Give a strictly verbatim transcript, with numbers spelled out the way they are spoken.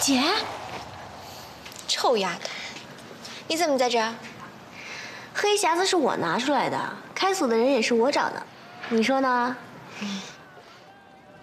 姐，臭丫头，你怎么在这儿？ 黑匣子是我拿出来的，开锁的人也是我找的，你说呢？ 嗯。